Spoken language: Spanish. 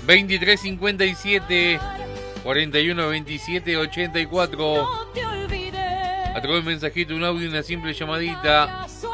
2357 41 27 84. A través de un mensajito, un audio, una simple llamadita.